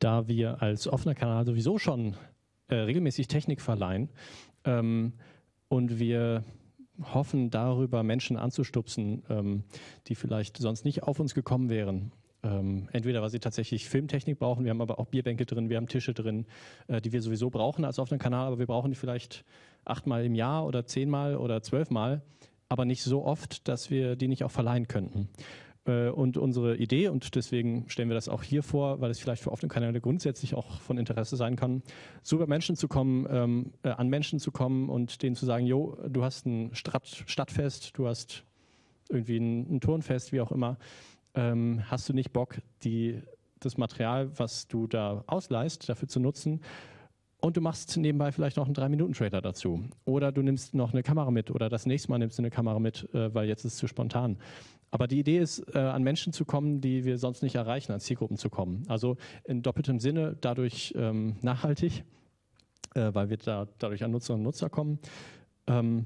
da wir als offener Kanal sowieso schon regelmäßig Technik verleihen und wir hoffen, darüber Menschen anzustupsen, die vielleicht sonst nicht auf uns gekommen wären. Entweder weil sie tatsächlich Filmtechnik brauchen, wir haben aber auch Bierbänke drin, wir haben Tische drin, die wir sowieso brauchen als offener Kanal, aber wir brauchen die vielleicht 8-mal im Jahr oder 10-mal oder 12-mal, aber nicht so oft, dass wir die nicht auch verleihen könnten. Und unsere Idee, und deswegen stellen wir das auch hier vor, weil es vielleicht für offene Kanäle grundsätzlich auch von Interesse sein kann, so über Menschen zu kommen, an Menschen zu kommen und denen zu sagen, jo, du hast ein Stadtfest, du hast irgendwie ein Turnfest, wie auch immer, hast du nicht Bock, das Material, was du da ausleihst, dafür zu nutzen, und du machst nebenbei vielleicht noch einen 3-Minuten-Trailer dazu. Oder du nimmst noch eine Kamera mit oder das nächste Mal nimmst du eine Kamera mit, weil jetzt ist es zu spontan. Aber die Idee ist, an Menschen zu kommen, die wir sonst nicht erreichen, an Zielgruppen zu kommen. Also in doppeltem Sinne dadurch nachhaltig, weil wir dadurch an Nutzerinnen und Nutzer kommen. Man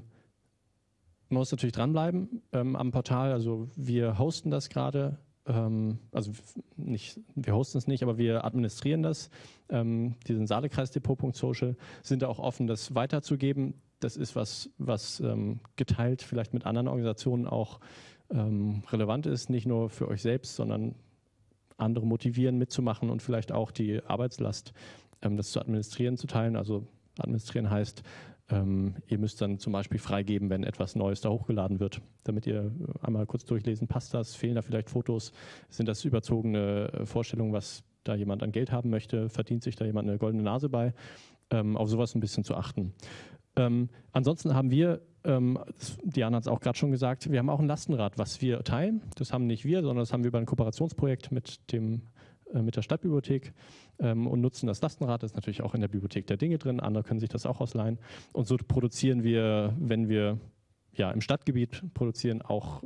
muss natürlich dranbleiben am Portal. Also wir hosten das gerade. Also wir hosten es nicht, aber wir administrieren das. Diesen Saalekreisdepot.social, sind da auch offen, das weiterzugeben. Das ist was geteilt vielleicht mit anderen Organisationen auch relevant ist, nicht nur für euch selbst, sondern andere motivieren, mitzumachen und vielleicht auch die Arbeitslast, das zu administrieren, zu teilen. Also administrieren heißt, ihr müsst dann zum Beispiel freigeben, wenn etwas Neues da hochgeladen wird, damit ihr einmal kurz durchlesen, passt das, fehlen da vielleicht Fotos, sind das überzogene Vorstellungen, was da jemand an Geld haben möchte, verdient sich da jemand eine goldene Nase bei, auf sowas ein bisschen zu achten. Ansonsten haben wir, Diana hat es auch gerade schon gesagt, wir haben auch ein Lastenrad, was wir teilen. Das haben nicht wir, sondern das haben wir über ein Kooperationsprojekt mit der Stadtbibliothek und nutzen das Lastenrad. Das ist natürlich auch in der Bibliothek der Dinge drin. Andere können sich das auch ausleihen. Und so produzieren wir, wenn wir im Stadtgebiet produzieren, auch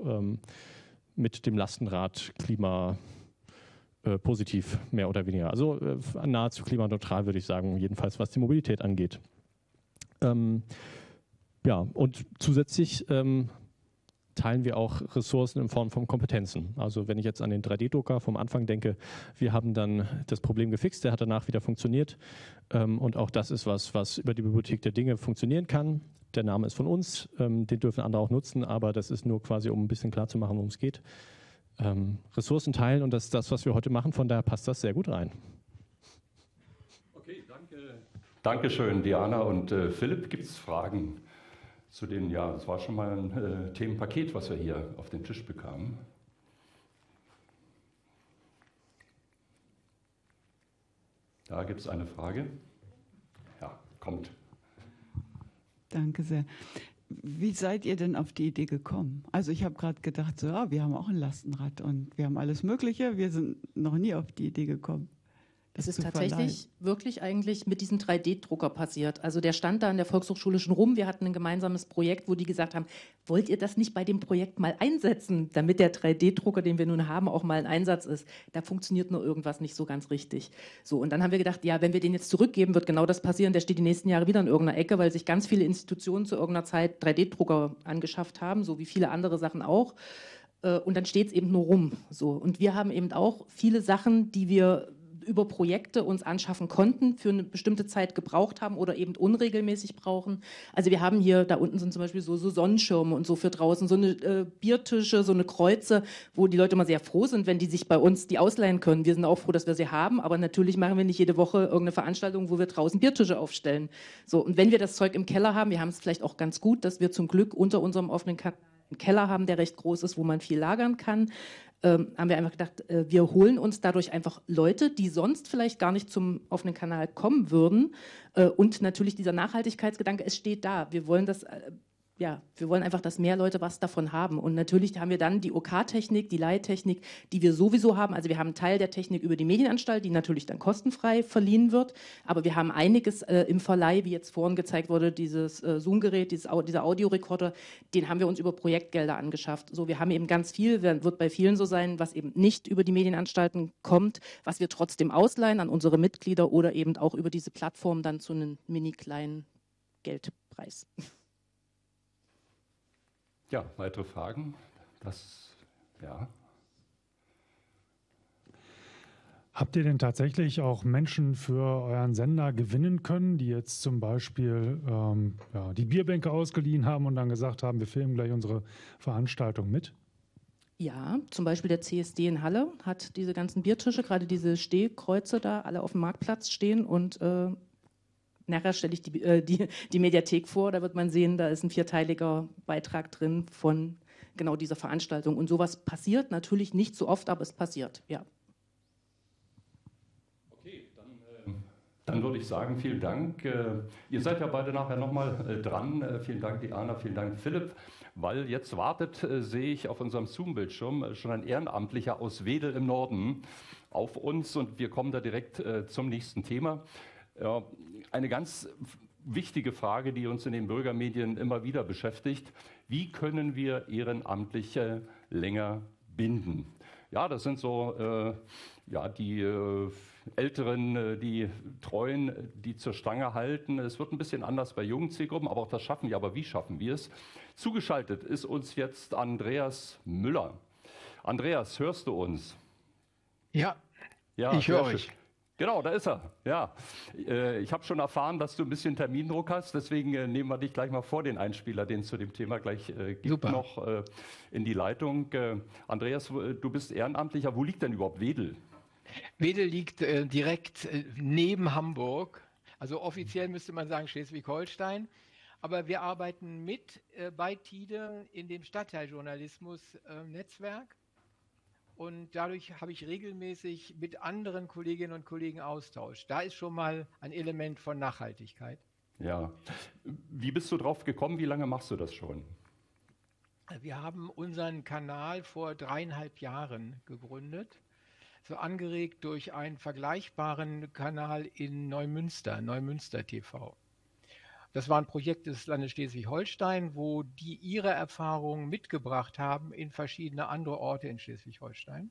mit dem Lastenrad klimapositiv, mehr oder weniger. Also nahezu klimaneutral, würde ich sagen, jedenfalls was die Mobilität angeht. Und zusätzlich teilen wir auch Ressourcen in Form von Kompetenzen. Also wenn ich jetzt an den 3D-Drucker vom Anfang denke, wir haben dann das Problem gefixt, der hat danach wieder funktioniert. Und auch das ist was über die Bibliothek der Dinge funktionieren kann. Der Name ist von uns, den dürfen andere auch nutzen, aber das ist nur quasi, um ein bisschen klarzumachen, worum es geht. Ressourcen teilen, und das ist das, was wir heute machen, von daher passt das sehr gut rein. Okay, danke. Dankeschön, Diana und Philipp. Gibt es Fragen zu den, das war schon mal ein Themenpaket, was wir hier auf den Tisch bekamen. Da gibt es eine Frage. Ja, kommt. Danke sehr. Wie seid ihr denn auf die Idee gekommen? Also ich habe gerade gedacht, wir haben auch ein Lastenrad und wir haben alles Mögliche. Wir sind noch nie auf die Idee gekommen. Es ist tatsächlich wirklich eigentlich mit diesem 3D-Drucker passiert. Also der stand da in der Volkshochschule schon rum. Wir hatten ein gemeinsames Projekt, wo die gesagt haben, wollt ihr das nicht bei dem Projekt mal einsetzen, damit der 3D-Drucker, den wir nun haben, auch mal ein Einsatz ist. Da funktioniert nur irgendwas nicht so ganz richtig. So, und dann haben wir gedacht, wenn wir den jetzt zurückgeben, wird genau das passieren. Der steht die nächsten Jahre wieder in irgendeiner Ecke, weil sich ganz viele Institutionen zu irgendeiner Zeit 3D-Drucker angeschafft haben, so wie viele andere Sachen auch. Und dann steht es eben nur rum. So. Und wir haben eben auch viele Sachen, die wir über Projekte uns anschaffen konnten, für eine bestimmte Zeit gebraucht haben oder eben unregelmäßig brauchen. Also wir haben hier, da unten sind zum Beispiel so Sonnenschirme und so für draußen, so eine Biertische, so eine Kreuze, wo die Leute immer sehr froh sind, wenn die sich bei uns die ausleihen können. Wir sind auch froh, dass wir sie haben, aber natürlich machen wir nicht jede Woche irgendeine Veranstaltung, wo wir draußen Biertische aufstellen. So, und wenn wir das Zeug im Keller haben, wir haben es vielleicht auch ganz gut, dass wir zum Glück unter unserem offenen Kanal einen Keller haben, der recht groß ist, wo man viel lagern kann, haben wir einfach gedacht, wir holen uns dadurch einfach Leute, die sonst vielleicht gar nicht zum offenen Kanal kommen würden. Und natürlich dieser Nachhaltigkeitsgedanke, es steht da. Wir wollen das wir wollen einfach, dass mehr Leute was davon haben. Und natürlich haben wir dann die OK-Technik, die Leihtechnik, die wir sowieso haben. Also wir haben einen Teil der Technik über die Medienanstalt, die natürlich dann kostenfrei verliehen wird. Aber wir haben einiges im Verleih, wie jetzt vorhin gezeigt wurde, dieses Zoom-Gerät, dieser Audiorekorder, den haben wir uns über Projektgelder angeschafft. So, wir haben eben ganz viel, wird bei vielen so sein, was eben nicht über die Medienanstalten kommt, was wir trotzdem ausleihen an unsere Mitglieder oder eben auch über diese Plattform dann zu einem mini kleinen Geldpreis. Ja, weitere Fragen? Habt ihr denn tatsächlich auch Menschen für euren Sender gewinnen können, die jetzt zum Beispiel die Bierbänke ausgeliehen haben und dann gesagt haben, wir filmen gleich unsere Veranstaltung mit? Ja, zum Beispiel der CSD in Halle hat diese ganzen Biertische, gerade diese Stehkreuze da, alle auf dem Marktplatz stehen und nachher stelle ich die Mediathek vor, da wird man sehen, da ist ein 4-teiliger Beitrag drin von genau dieser Veranstaltung. Und sowas passiert natürlich nicht so oft, aber es passiert, ja. Okay, dann würde ich sagen, vielen Dank. Ihr seid ja beide nachher nochmal dran. Vielen Dank, Diana, vielen Dank, Philipp. Weil jetzt wartet, sehe ich auf unserem Zoom-Bildschirm schon ein Ehrenamtlicher aus Wedel im Norden auf uns und wir kommen da direkt zum nächsten Thema. Eine ganz wichtige Frage, die uns in den Bürgermedien immer wieder beschäftigt: Wie können wir Ehrenamtliche länger binden? Ja, das sind so die Älteren, die Treuen, die zur Stange halten. Es wird ein bisschen anders bei jungen Zielgruppen, aber auch das schaffen wir. Aber wie schaffen wir es? Zugeschaltet ist uns jetzt Andreas Müller. Andreas, hörst du uns? Ja, ja, ich höre euch. Genau, da ist er. Ja, ich habe schon erfahren, dass du ein bisschen Termindruck hast. Deswegen nehmen wir dich gleich mal vor den Einspieler, den es zu dem Thema gleich gibt, noch in die Leitung. Andreas, du bist Ehrenamtlicher. Wo liegt denn überhaupt Wedel? Wedel liegt direkt neben Hamburg. Also offiziell müsste man sagen Schleswig-Holstein. Aber wir arbeiten mit bei Tide in dem Stadtteiljournalismus-Netzwerk. Und dadurch habe ich regelmäßig mit anderen Kolleginnen und Kollegen Austausch. Da ist schon mal ein Element von Nachhaltigkeit. Ja. Wie bist du drauf gekommen? Wie lange machst du das schon? Wir haben unseren Kanal vor 3,5 Jahren gegründet. So angeregt durch einen vergleichbaren Kanal in Neumünster, Neumünster TV. Das war ein Projekt des Landes Schleswig-Holstein, wo die ihre Erfahrungen mitgebracht haben in verschiedene andere Orte in Schleswig-Holstein.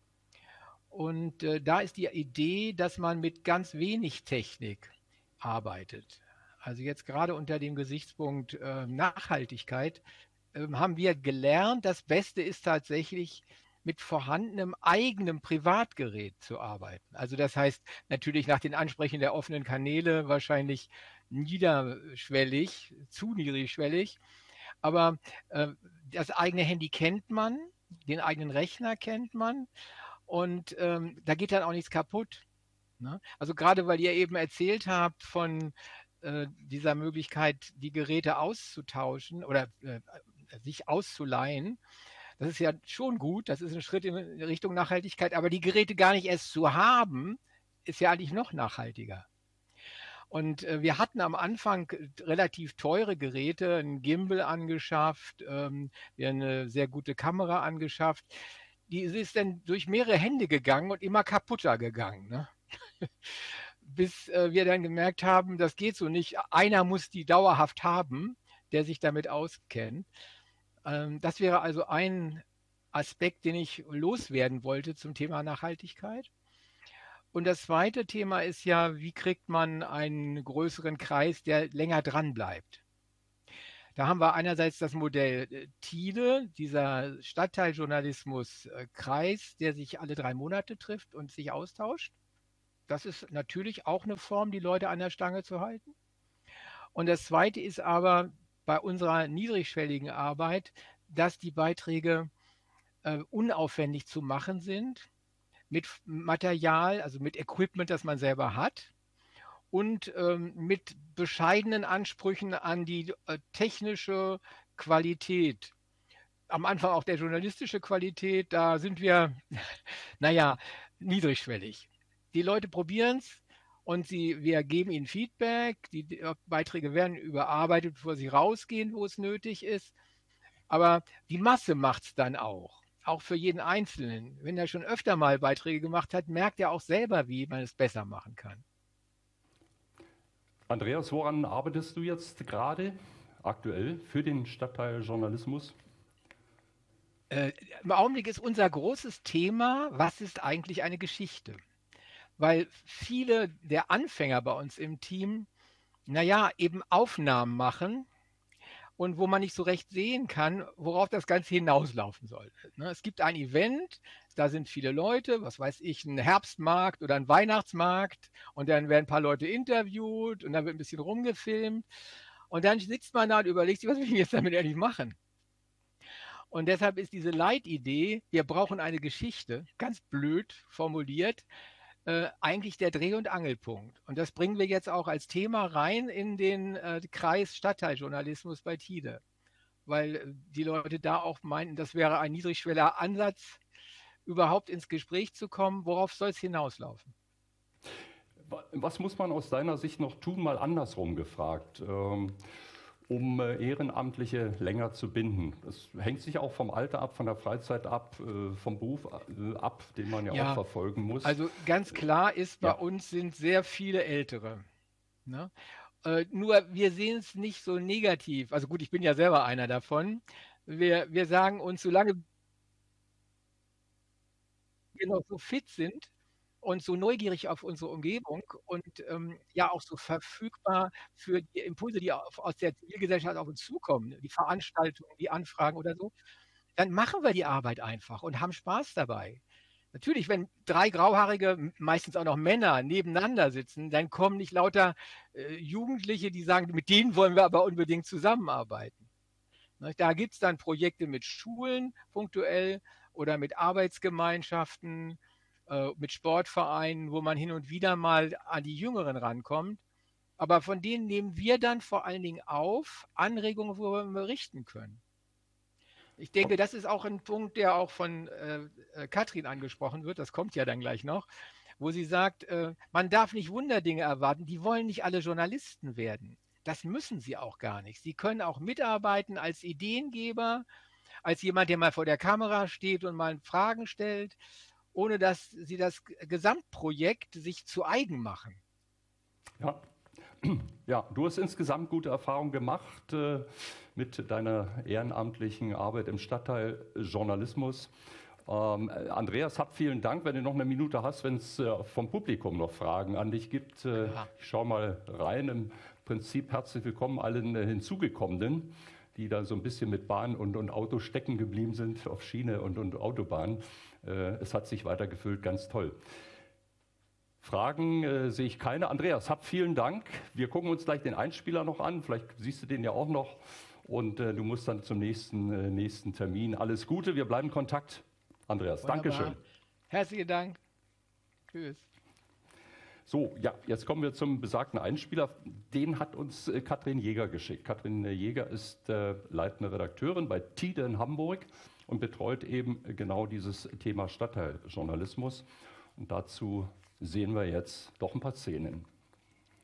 Und da ist die Idee, dass man mit ganz wenig Technik arbeitet. Also jetzt gerade unter dem Gesichtspunkt Nachhaltigkeit haben wir gelernt, das Beste ist tatsächlich mit vorhandenem eigenem Privatgerät zu arbeiten. Also das heißt natürlich nach den Ansprüchen der offenen Kanäle wahrscheinlich niederschwellig, zu niedrigschwellig. Aber das eigene Handy kennt man, den eigenen Rechner kennt man und da geht dann auch nichts kaputt. Ne? Also gerade weil ihr eben erzählt habt von dieser Möglichkeit, die Geräte auszutauschen oder sich auszuleihen, das ist ja schon gut, das ist ein Schritt in Richtung Nachhaltigkeit, aber die Geräte gar nicht erst zu haben, ist ja eigentlich noch nachhaltiger. Und wir hatten am Anfang relativ teure Geräte, einen Gimbal angeschafft, wir eine sehr gute Kamera angeschafft. Die ist dann durch mehrere Hände gegangen und immer kaputter gegangen. Ne? Bis wir dann gemerkt haben, das geht so nicht. Einer muss die dauerhaft haben, der sich damit auskennt. Das wäre also ein Aspekt, den ich loswerden wollte zum Thema Nachhaltigkeit. Und das zweite Thema ist ja, wie kriegt man einen größeren Kreis, der länger dran bleibt. Da haben wir einerseits das Modell Tide, dieser Stadtteiljournalismus-Kreis, der sich alle 3 Monate trifft und sich austauscht. Das ist natürlich auch eine Form, die Leute an der Stange zu halten. Und das zweite ist aber bei unserer niedrigschwelligen Arbeit, dass die Beiträge unaufwendig zu machen sind, mit Material, also mit Equipment, das man selber hat und mit bescheidenen Ansprüchen an die technische Qualität. Am Anfang auch der journalistische Qualität, da sind wir, niedrigschwellig. Die Leute probieren es und wir geben ihnen Feedback, die Beiträge werden überarbeitet, bevor sie rausgehen, wo es nötig ist. Aber die Masse macht es dann auch für jeden Einzelnen. Wenn er schon öfter mal Beiträge gemacht hat, merkt er auch selber, wie man es besser machen kann. Andreas, woran arbeitest du jetzt gerade aktuell für den Stadtteiljournalismus? Im Augenblick ist unser großes Thema, was ist eigentlich eine Geschichte? Weil viele der Anfänger bei uns im Team, eben Aufnahmen machen und wo man nicht so recht sehen kann, worauf das Ganze hinauslaufen soll. Es gibt ein Event, da sind viele Leute, was weiß ich, ein Herbstmarkt oder ein Weihnachtsmarkt und dann werden ein paar Leute interviewt und dann wird ein bisschen rumgefilmt und dann sitzt man da und überlegt sich, was will ich jetzt damit eigentlich machen? Und deshalb ist diese Leitidee, wir brauchen eine Geschichte, ganz blöd formuliert, eigentlich der Dreh- und Angelpunkt. Und das bringen wir jetzt auch als Thema rein in den Kreis Stadtteiljournalismus bei Tide, weil die Leute da auch meinten, das wäre ein niedrigschwelliger Ansatz, überhaupt ins Gespräch zu kommen. Worauf soll es hinauslaufen? Was muss man aus deiner Sicht noch tun, mal andersrum gefragt, um Ehrenamtliche länger zu binden? Das hängt sich auch vom Alter ab, von der Freizeit ab, vom Beruf ab, den man ja auch verfolgen muss. Also ganz klar ist, bei uns sind sehr viele Ältere. Ne? Nur wir sehen es nicht so negativ. Also gut, ich bin ja selber einer davon. Wir sagen uns, solange wir noch so fit sind und so neugierig auf unsere Umgebung und ja auch so verfügbar für die Impulse, die aus der Zivilgesellschaft auf uns zukommen, die Veranstaltungen, die Anfragen oder so, dann machen wir die Arbeit einfach und haben Spaß dabei. Natürlich, wenn 3 grauhaarige, meistens auch noch Männer, nebeneinander sitzen, dann kommen nicht lauter Jugendliche, die sagen, mit denen wollen wir aber unbedingt zusammenarbeiten. Da gibt es dann Projekte mit Schulen punktuell oder mit Arbeitsgemeinschaften, mit Sportvereinen, wo man hin und wieder mal an die Jüngeren rankommt. Aber von denen nehmen wir dann vor allen Dingen auf Anregungen, worüber wir berichten können. Ich denke, das ist auch ein Punkt, der auch von Katrin angesprochen wird, das kommt ja dann gleich noch, wo sie sagt, man darf nicht Wunderdinge erwarten, die wollen nicht alle Journalisten werden. Das müssen sie auch gar nicht. Sie können auch mitarbeiten als Ideengeber, als jemand, der mal vor der Kamera steht und mal Fragen stellt, ohne dass sie das Gesamtprojekt sich zu eigen machen. Ja. Ja, du hast insgesamt gute Erfahrungen gemacht mit deiner ehrenamtlichen Arbeit im Stadtteiljournalismus. Andreas, vielen Dank. Wenn du noch eine Minute hast, wenn es vom Publikum noch Fragen an dich gibt, ich schaue mal rein. Im Prinzip herzlich willkommen allen Hinzugekommenen, die da so ein bisschen mit Bahn und Auto stecken geblieben sind auf Schiene und Autobahn. Es hat sich weitergefüllt, ganz toll. Fragen sehe ich keine. Andreas, vielen Dank. Wir gucken uns gleich den Einspieler noch an. Vielleicht siehst du den ja auch noch. Und du musst dann zum nächsten Termin. Alles Gute, wir bleiben in Kontakt. Andreas, Dankeschön. Herzlichen Dank. Tschüss. So, ja, jetzt kommen wir zum besagten Einspieler. Den hat uns Katrin Jäger geschickt. Katrin Jäger ist leitende Redakteurin bei Tide in Hamburg und betreut eben genau dieses Thema Stadtteiljournalismus. Und dazu sehen wir jetzt doch ein paar Szenen.